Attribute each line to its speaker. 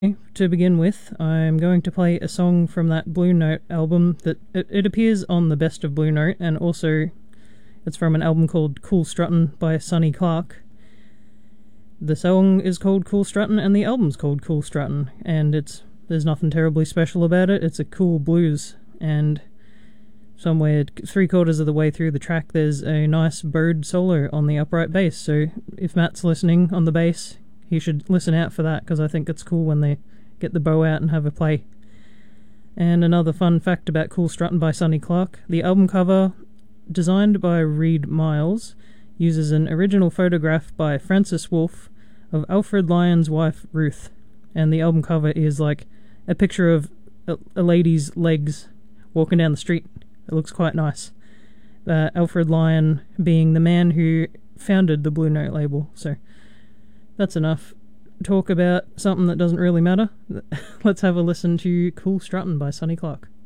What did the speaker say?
Speaker 1: To begin with, I'm going to play a song from that Blue Note album that it appears on the Best of Blue Note, and also it's from an album called Cool Struttin' by Sonny Clark. The song is called Cool Struttin' and the album's called Cool Struttin', and there's nothing terribly special about it. It's a cool blues, and somewhere 3/4 of the way through the track there's a nice bird solo on the upright bass, so if Matt's listening on the bass, he should listen out for that, because I think it's cool when they get the bow out and have a play. And another fun fact about Cool Struttin' by Sonny Clark: the album cover, designed by Reed Miles, uses an original photograph by Francis Wolff of Alfred Lyon's wife Ruth, and the album cover is like a picture of a lady's legs walking down the street. It looks quite nice. Alfred Lyon being the man who founded the Blue Note label. So that's enough talk about something that doesn't really matter. Let's have a listen to Cool Struttin' by Sonny Clark.